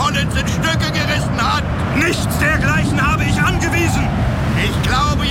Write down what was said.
Collins in Stücke gerissen hat. Nichts dergleichen habe ich angewiesen. Ich glaube,